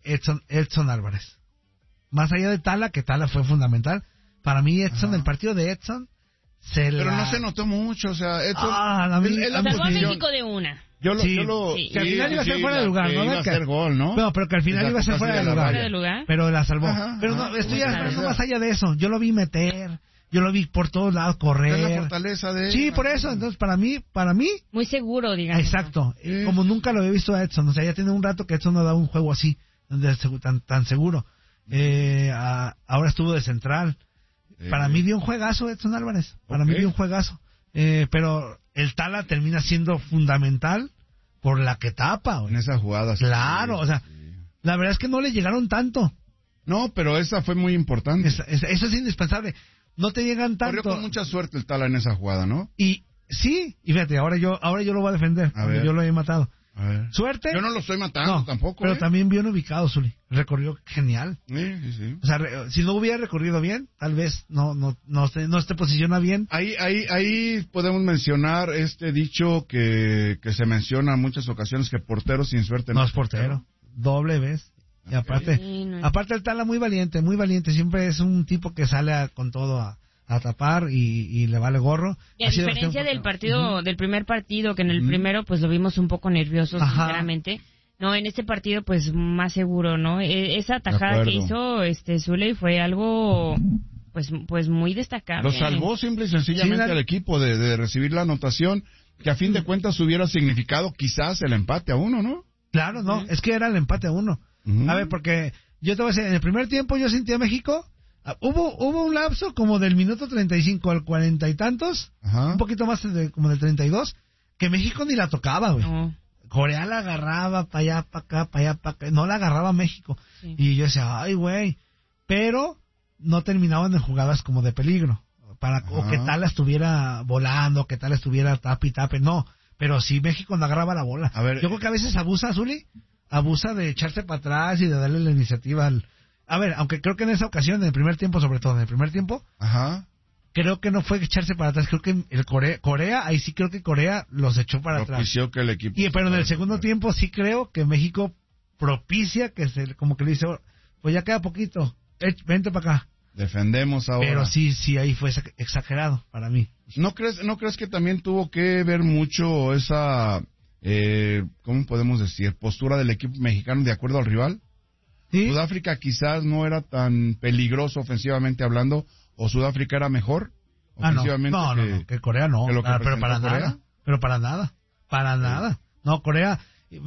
Edson Álvarez. Más allá de Tala, que Tala fue fundamental, para mí Edson, el partido de Edson, pero no se notó mucho, o sea, Edson... salvó a México de una. Que al final iba a ser fuera de lugar, ¿no? Iba a ser gol, ¿no? No, pero que al final iba a ser fuera de lugar. Pero la salvó. Pero no, estoy hablando más allá de eso. Yo lo vi meter, yo lo vi por todos lados correr. Es la fortaleza de él. Sí, por eso. Entonces, para mí... Muy seguro, digamos. Exacto. Como nunca lo había visto a Edson. O sea, ya tiene un rato que Edson no da un juego así, tan seguro. Ahora estuvo de central. Para mí dio un juegazo Edson Álvarez. Para mí dio un juegazo. Pero el Tala termina siendo fundamental por la que tapa. En esa jugada. Claro, o sea, la verdad es que no le llegaron tanto. No, pero esa fue muy importante. Eso es indispensable. No te llegan tanto. Corrió con mucha suerte el Tala en esa jugada, ¿no? Y sí, y fíjate, ahora yo lo voy a defender. Yo lo he matado. A ver. Suerte. Yo no lo estoy matando tampoco. Pero también bien ubicado, Zuli. Recorrió genial. Sí. O sea, si no hubiera recorrido bien, tal vez no se posiciona bien. Ahí podemos mencionar este dicho que se menciona en muchas ocasiones, que portero sin suerte no es portero. Doble vez. Y aparte el Tala muy valiente. Siempre es un tipo que sale con todo a tapar y le vale gorro. Y a diferencia del partido, del primer partido, que en el primero pues lo vimos un poco nervioso, sinceramente. No, en este partido pues más seguro, ¿no? Esa tajada que hizo Zuley fue algo pues muy destacable. Lo salvó simple y sencillamente al equipo de recibir la anotación, que a fin de cuentas hubiera significado quizás el empate a 1, ¿no? Claro, no, es que era el empate a 1. A ver, porque yo te voy a decir, en el primer tiempo yo sentí a México. Hubo un lapso como del minuto 35 al 40 y tantos, un poquito más como del 32, que México ni la tocaba, güey. No. Corea la agarraba para allá, para acá, no la agarraba México. Sí. Y yo decía, ay, güey, pero no terminaban en jugadas como de peligro, o que tal estuviera volando, que tal estuviera tape, no, pero sí México no agarraba la bola. A ver, yo creo que a veces abusa de echarse para atrás y de darle la iniciativa al... A ver, aunque creo que en esa ocasión, en el primer tiempo, sobre todo en el primer tiempo, creo que no fue echarse para atrás, creo que el Corea, ahí sí creo que Corea los echó para atrás. Que el equipo pero en el segundo tiempo sí creo que México propicia como que le dice, pues ya queda poquito, vente para acá. Defendemos ahora. Pero sí, ahí fue exagerado para mí. ¿No crees que también tuvo que ver mucho esa, cómo podemos decir, postura del equipo mexicano de acuerdo al rival? ¿Sí? Sudáfrica quizás no era tan peligroso ofensivamente hablando, o Sudáfrica era mejor ofensivamente que Corea no, pero para nada. No, Corea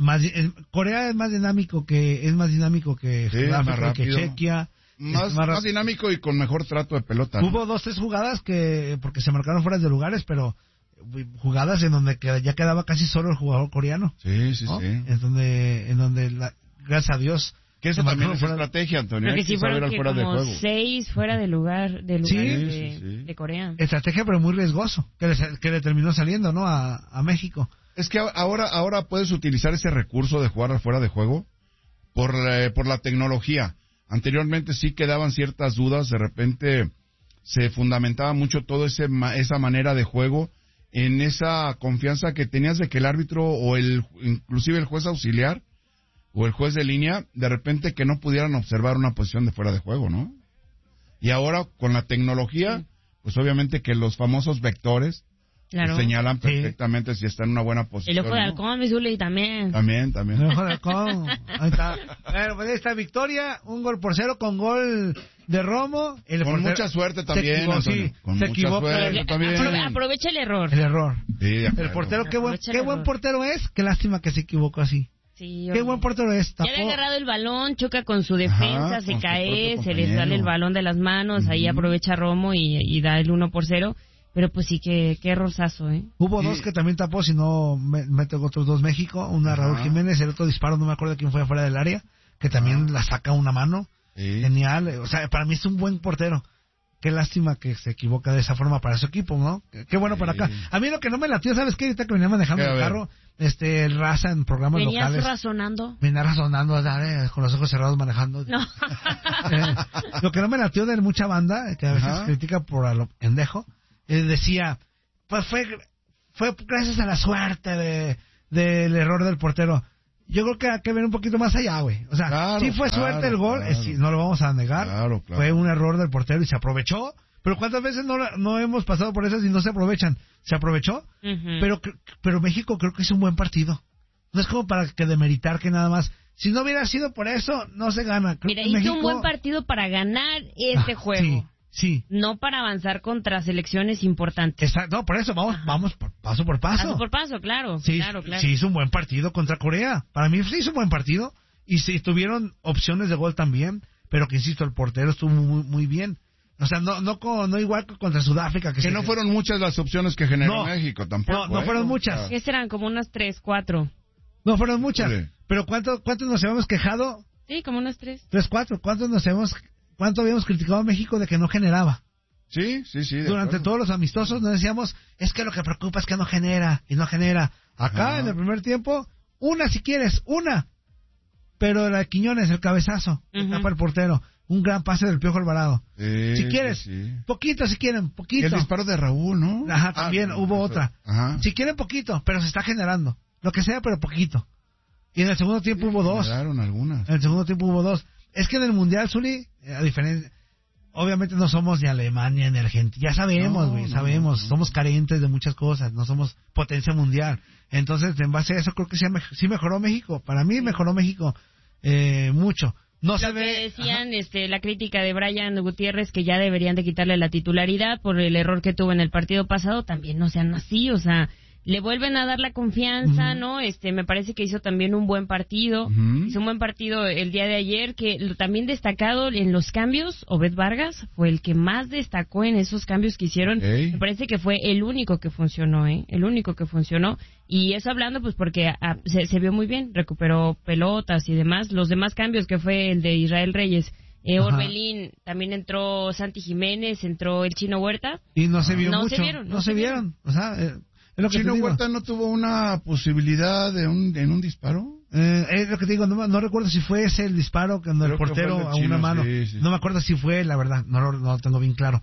es más dinámico que Sudáfrica, que Chequia. Más dinámico y con mejor trato de pelota. Hubo 2-3 jugadas porque se marcaron fuera de lugares, pero jugadas en donde ya quedaba casi solo el jugador coreano. Sí. En donde gracias a Dios. Que eso también es estrategia, Antonio. Porque sí fueron fuera de juego. 6 fuera de lugar de Corea. Estrategia, pero muy riesgoso, que le terminó saliendo, ¿no? A México. Es que ahora puedes utilizar ese recurso de jugar fuera de juego por la tecnología. Anteriormente sí quedaban ciertas dudas, de repente se fundamentaba mucho toda esa manera de juego en esa confianza que tenías de que el árbitro o inclusive el juez auxiliar o el juez de línea, de repente que no pudieran observar una posición de fuera de juego, ¿no? Y ahora, con la tecnología, pues obviamente que los famosos vectores pues señalan perfectamente si está en una buena posición. El ojo de halcón, mi Zuli, también. También. El ojo de halcón. Ahí está. Bueno, pues ahí está victoria, 1-0 con gol de Romo. Con mucha suerte también, Antonio. Con mucha suerte también. Aprovecha el error. Sí, el portero, qué buen portero es. Qué lástima que se equivocó así. Sí, qué buen portero es. Ya había agarrado el balón, choca con su defensa, se cae, se les sale el balón de las manos, ahí aprovecha Romo y da el 1-0. Pero pues sí, qué errorzazo, ¿eh? Hubo 2 que también tapó, si no mete otros 2 México, una Raúl Jiménez, el otro disparo, no me acuerdo quién fue afuera del área, que también la saca una mano. Genial, o sea, para mí es un buen portero. Qué lástima que se equivoca de esa forma para su equipo, ¿no? Qué bueno para acá. A mí lo que no me latió, ¿sabes qué? Ahorita que venía manejando el carro, el Raza en programas locales. Venía razonando, con los ojos cerrados manejando. No. Lo que no me latió de mucha banda, que a veces critica por a lo pendejo, decía, pues fue gracias a la suerte del error del portero. yo creo que hay que ver un poquito más allá, güey. O sea, claro, sí fue suerte el gol, sí, no lo vamos a negar. Claro. Fue un error del portero y se aprovechó. Pero ¿cuántas veces no hemos pasado por esas y no se aprovechan? Se aprovechó, pero México creo que hizo un buen partido. No es como para que demeritar que nada más. Si no hubiera sido por eso, no se gana. Mira, hizo un buen partido para ganar este juego. Sí. No para avanzar contra selecciones importantes. No, por eso, vamos paso por paso. Paso por paso, claro. Sí, claro. Sí hizo un buen partido contra Corea. Para mí sí hizo un buen partido. Y sí tuvieron opciones de gol también. Pero que insisto, el portero estuvo muy, muy bien. O sea, no igual que contra Sudáfrica. Que no fueron muchas las opciones que generó México, tampoco. No fueron muchas. ¿Qué serán? Como unas 3, 4. No fueron muchas. Sí. Pero ¿cuántos nos habíamos quejado? Sí, como unas 3. 3, 4. ¿Cuánto habíamos criticado a México de que no generaba? Sí. Durante todos los amistosos nos decíamos, es que lo que preocupa es que no genera, y no genera. Acá, en el primer tiempo, una si quieres, una. Pero la de Quiñones, el cabezazo, tapa el portero. Un gran pase del Piojo Alvarado. Si quieres, poquito si quieren, poquito. Y el disparo de Raúl, ¿no? Ajá, también hubo otra. Si quieren poquito, pero se está generando. Lo que sea, pero poquito. Y en el segundo tiempo hubo 2. Algunas. En el segundo tiempo hubo 2. Es que en el Mundial, Zuli, a diferencia... Obviamente no somos ni Alemania ni Argentina. Ya sabemos, güey, sabemos. Somos carentes de muchas cosas. No somos potencia mundial. Entonces, en base a eso, creo que sí mejoró México. Para mí mejoró México mucho. No se ve. Que decían, la crítica de Brian Gutiérrez, que ya deberían de quitarle la titularidad por el error que tuvo en el partido pasado, también no sean así, o sea, le vuelven a dar la confianza, ¿no? Me parece que hizo también un buen partido, hizo un buen partido el día de ayer, que también destacado en los cambios, Obed Vargas fue el que más destacó en esos cambios que hicieron, me parece que fue el único que funcionó, el único que funcionó, y eso hablando pues porque se vio muy bien, recuperó pelotas y demás, los demás cambios que fue el de Israel Reyes, Orbelín, también entró Santi Jiménez, entró el Chino Huerta. Y no se vio mucho. No se vieron. O sea, es lo que ¿Chino Huerta no tuvo una posibilidad en un disparo? Es lo que te digo, no recuerdo si fue ese el disparo cuando el portero a una mano. Sí. No me acuerdo si fue, la verdad, no lo tengo bien claro.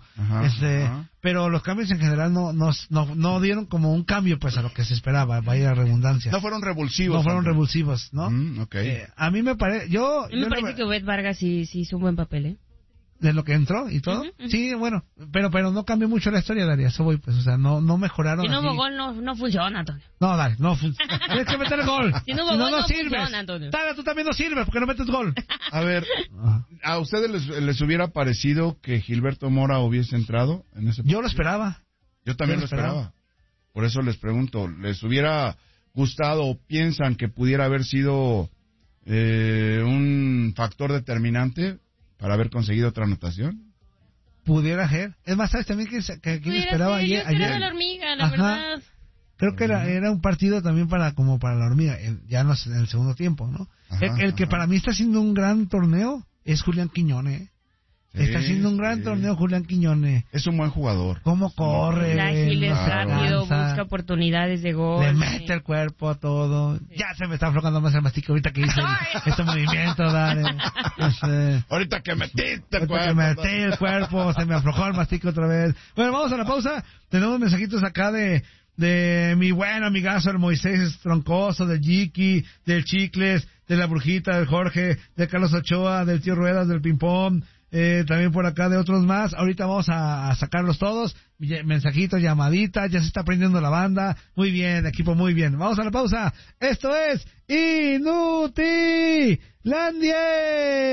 Pero los cambios en general no dieron como un cambio pues a lo que se esperaba, vaya redundancia. No fueron revulsivos. ¿no? A mí me parece... me parece que Obed Vargas sí hizo un buen papel, de lo que entró y todo. Sí, bueno, pero no cambió mucho la historia, Daria, eso voy, pues, o sea, no mejoraron. Si no hubo gol, no funciona, Antonio. No, dale, no funciona. Tienes que meter el gol. Si no hubo gol, no sirves. Funciona, Antonio. Dale, tú también no sirves porque no metes gol. A ver, ¿a ustedes les hubiera parecido que Gilberto Mora hubiese entrado en ese partido? Yo lo esperaba. Yo también lo esperaba. Por eso les pregunto, ¿les hubiera gustado o piensan que pudiera haber sido un factor determinante para haber conseguido otra anotación? Pudiera ser. Es más, ¿sabes también que esperaba ayer? Yo esperaba la hormiga, la verdad. Creo que era un partido también como para la hormiga, ya en el segundo tiempo, ¿no? El que para mí está haciendo un gran torneo es Julián Quiñones. Está haciendo un gran torneo Julián Quiñones. Es un buen jugador. ¿Cómo corre? Es ágil, es rápido, busca oportunidades de gol. Le mete el cuerpo a todo. Sí. Ya se me está aflojando más el mastique ahorita que hice este movimiento, dale. Ahorita que metiste el cuerpo. Que metí el cuerpo, se me aflojó el mastique otra vez. Bueno, vamos a la pausa. Tenemos mensajitos acá de mi buen amigazo, el Moisés Troncoso, del Jiki, del Chicles, de la Brujita, del Jorge, de Carlos Ochoa, del Tío Ruedas, del Pimpón. También por acá de otros más. Ahorita vamos a sacarlos todos. Mensajitos, llamaditas, ya se está prendiendo la banda. Muy bien, equipo, muy bien. Vamos a la pausa. Esto es Inutilandia.